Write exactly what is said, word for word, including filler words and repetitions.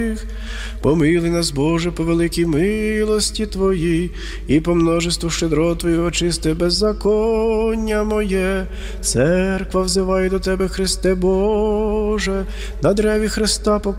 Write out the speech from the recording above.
Помилуй нас, Боже, по великій милості Твоїй, і по множеству щедрот Твоїх очисти беззаконня моє. Церква взиває до Тебе, Христе Боже, на древі Христа поклади